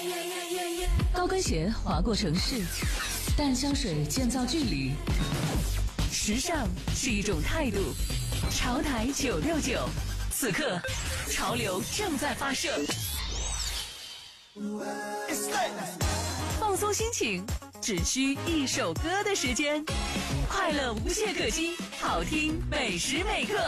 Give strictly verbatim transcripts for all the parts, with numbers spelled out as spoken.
高跟鞋划过城市，淡香水建造距离。时尚是一种态度。潮台九六九，此刻潮流正在发射。放松心情，只需一首歌的时间，快乐无懈可击，好听每时每刻。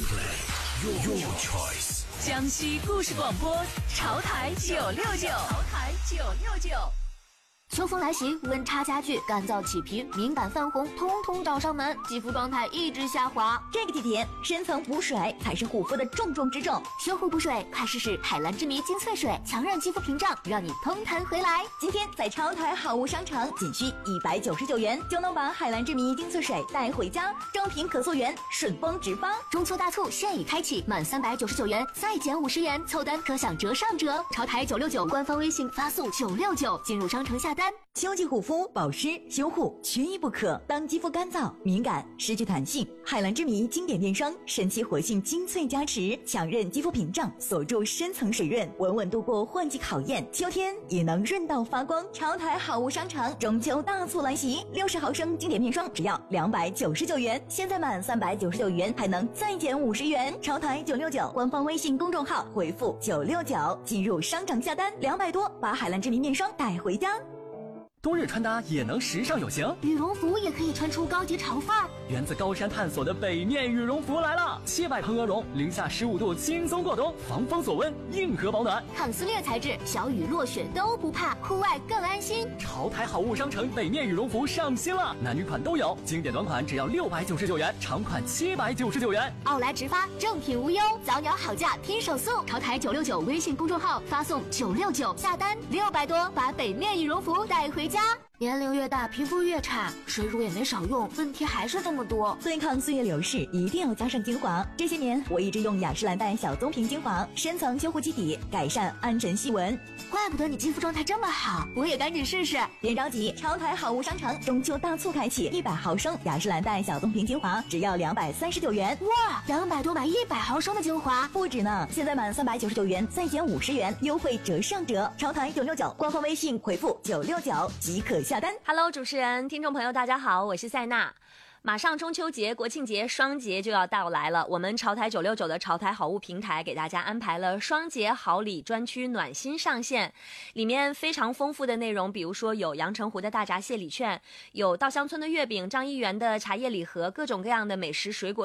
江西故事广播，潮台九六九，潮台九六九。 秋风来袭，温差加剧，干燥起皮，敏感泛红，通通找上门，肌肤状态一直下滑。 这个季节，深层补水才是护肤的重中之重。 修护补水，快试试海蓝之谜精粹水，强韧肌肤屏障，让你通弹回来。 今天在超台好物商城，仅需一百九十九元就能把海蓝之谜精粹水带回家，正品可溯源，顺丰直发。 中秋大促现已开启，满三百九十九元再减五十元，凑单可享折上折。潮台九六九官方微信发送九六九进入商城下单。 秋季护肤保湿修护缺一不可。当肌肤干燥敏感失去弹性，海蓝之谜经典面霜神奇活性精粹加持，强韧肌肤屏障，锁住深层水润，稳稳度过换季考验，秋天也能润到发光。潮台好物商城中秋大促来袭，六十毫升经典面霜只要两百九十九元，现在满三百九十九元还能再减五十元。潮台九六九官方微信公众号回复九六九进入商场下单，两百多把海蓝之谜面霜带回家。 冬日穿搭也能时尚有型， 羽绒服也可以穿出高级潮范儿。 源自高山探索的北面羽绒服来了，七百蓬鹅绒，零下十五度轻松过冬，防风锁温，硬核保暖， 抗撕裂材质，小雨落雪都不怕，户外更安心。 潮台好物商城北面羽绒服上新了，男女款都有，经典短款只要六百九十九元，长款七百九十九元。 奥莱直发，正品无忧，早鸟好价拼手速。潮台九六九微信公众号发送九六九下单，六百多把北面羽绒服带回家。年龄越大，皮肤越差，水乳也没少用，问题还是这么多。 对抗岁月流逝，一定要加上精华。这些年，我一直用雅诗兰黛小棕瓶精华，深层修护基底，改善暗沉细纹。 怪不得你肌肤状态这么好，我也赶紧试试。 别着急，潮台好物商城中秋大促开启，一百毫升雅诗兰黛小棕瓶精华只要两百三十九元。 哇，两百多买一百毫升的精华， 不止呢！现在满三百九十九元再减五十元，优惠折上折。潮台九六九官方微信回复九六九即可下单。 Hello， 主持人、听众朋友，大家好，我是塞娜。马上中秋节、国庆节、双节就要到来了，我们潮台九六九的潮台好物平台给大家安排了双节好礼专区暖心上线，里面非常丰富的内容，比如说有阳澄湖的大闸蟹礼券，有稻香村的月饼、张一元的茶叶礼盒，各种各样的美食水果